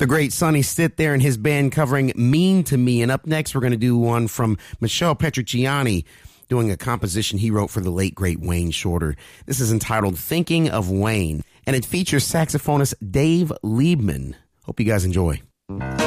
The great Sonny Stitt there and his band covering Mean to Me. And up next, we're going to do one from Michel Petrucciani, doing a composition he wrote for the late, great Wayne Shorter. This is entitled Thinking of Wayne, and it features saxophonist Dave Liebman. Hope you guys enjoy.